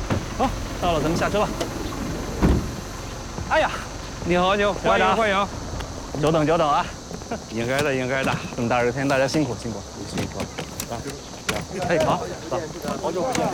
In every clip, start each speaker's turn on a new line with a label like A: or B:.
A: 好，到了，咱们下车吧。哎呀，你好，你好，
B: 欢迎欢迎。
A: 久等久等啊！应该的，应该的。这么大热天，大家辛苦辛苦，辛苦。哎，好，走。好久不见。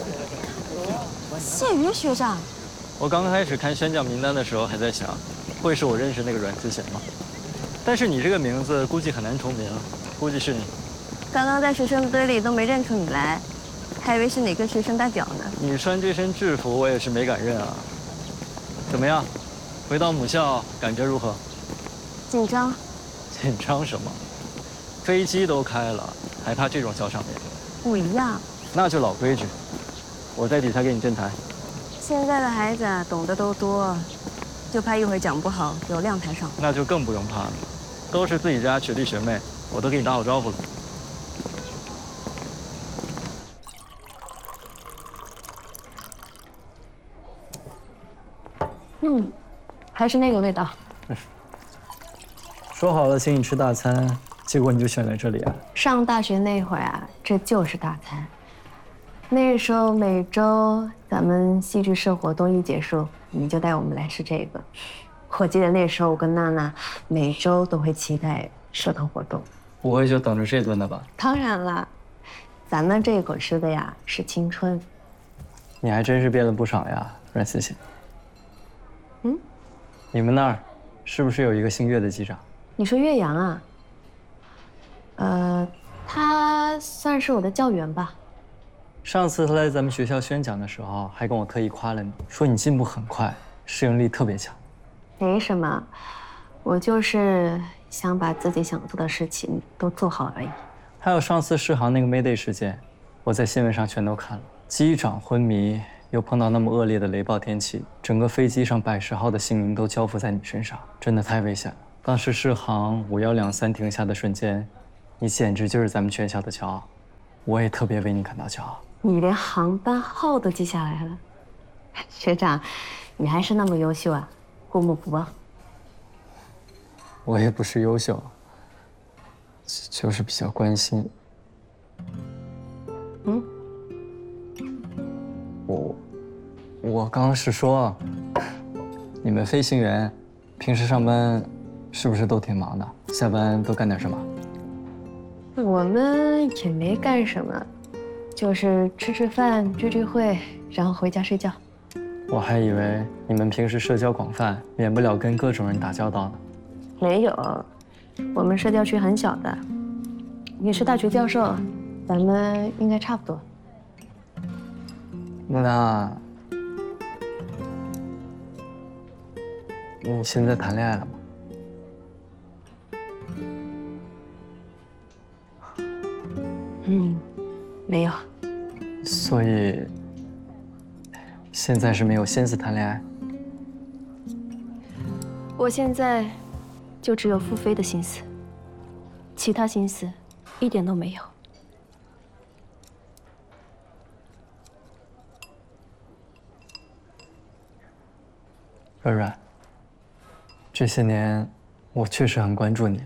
C: 谢宇学长，
B: 我刚开始看宣讲名单的时候，还在想，会是我认识那个阮思贤吗？但是你这个名字估计很难重名，估计是你。
C: 刚刚在学生堆里都没认出你来，还以为是哪个学生代表呢。
B: 你穿这身制服，我也是没敢认啊。怎么样，回到母校感觉如何？
C: 紧张。
B: 紧张什么？飞机都开了，还怕这种小场面？
C: 不一样。
B: 那就老规矩，我在底下给你镇台。
C: 现在的孩子啊，懂得都多，就怕一会儿讲不好有亮台上。
B: 那就更不用怕了，都是自己家学弟学妹，我都给你打好招呼了。
C: 还是那个味道。
D: 说好了请你吃大餐，结果你就选在这里啊？
C: 上大学那会儿啊，这就是大餐。那时候每周咱们戏剧社活动一结束，你就带我们来吃这个。我记得那时候我跟娜娜每周都会期待社团活动。
D: 不会就等着这顿的吧？
C: 当然了，咱们这口吃的呀是青春。
D: 你还真是变了不少呀，阮思贤。
C: 嗯，
D: 你们那儿是不是有一个姓岳的机长？
C: 你说岳阳啊？他算是我的教员吧。
D: 上次他来咱们学校宣讲的时候，还跟我特意夸了你，说你进步很快，适应力特别强。
C: 没什么，我就是想把自己想做的事情都做好而已。
D: 还有上次试航那个 Mayday 事件，我在新闻上全都看了。机长昏迷，又碰到那么恶劣的雷暴天气，整个飞机上110号的性命都交付在你身上，真的太危险了。当时试航5123停下的瞬间，你简直就是咱们全校的骄傲，我也特别为你感到骄傲。
C: 你连航班号都记下来了，学长，你还是那么优秀啊，过目不忘。
D: 我也不是优秀，就是比较关心。我刚是说，你们飞行员平时上班是不是都挺忙的？下班都干点什么？
C: 我们也没干什么，就是吃吃饭、聚聚会，然后回家睡觉。
D: 我还以为你们平时社交广泛，免不了跟各种人打交道呢。
C: 没有，我们社交区很小的。你是大学教授，咱们应该差不多。
D: 那你现在谈恋爱了吗？
C: 没有。
D: 所以现在是没有心思谈恋爱？
C: 我现在就只有付飞的心思，其他心思一点都没有。
D: 软软，这些年我确实很关注你，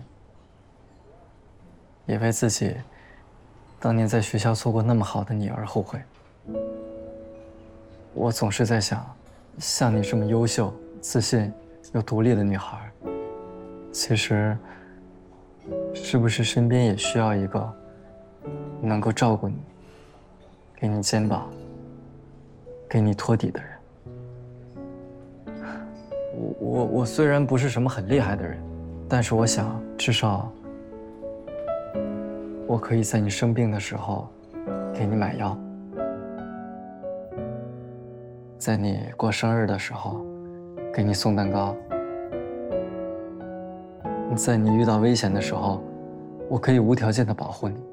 D: 也为自己当年在学校做过那么好的你而后悔。我总是在想，像你这么优秀、自信又独立的女孩，其实是不是身边也需要一个能够照顾你、给你肩膀、给你托底的人？我虽然不是什么很厉害的人，但是我想至少我可以在你生病的时候给你买药，在你过生日的时候给你送蛋糕，在你遇到危险的时候，我可以无条件的保护你。